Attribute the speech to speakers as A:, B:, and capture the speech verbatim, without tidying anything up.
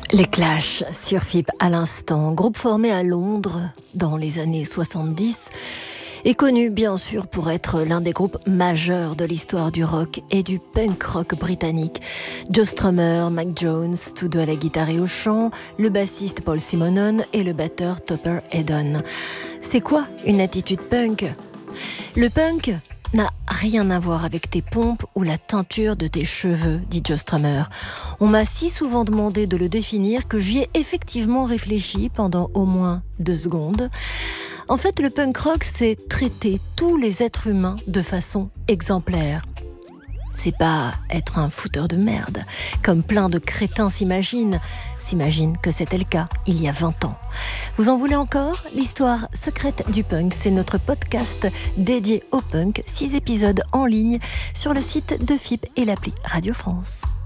A: Les Clash sur F I P à l'instant, groupe formé à Londres dans les années soixante-dix et connu bien sûr pour être l'un des groupes majeurs de l'histoire du rock et du punk rock britannique. Joe Strummer, Mick Jones, tous deux à la guitare et au chant, le bassiste Paul Simonon et le batteur Topper Headon. C'est quoi une attitude punk ? Le punk n'a rien à voir avec tes pompes ou la teinture de tes cheveux, dit Joe Strummer. On m'a si souvent demandé de le définir que j'y ai effectivement réfléchi pendant au moins deux secondes. En fait, le punk rock, c'est traiter tous les êtres humains de façon exemplaire. C'est pas être un fouteur de merde, comme plein de crétins s'imaginent. S'imaginent que c'était le cas il y a vingt ans. Vous en voulez encore ? L'histoire secrète du punk, c'est notre podcast dédié au punk, six épisodes en ligne sur le site de F I P et l'appli Radio France.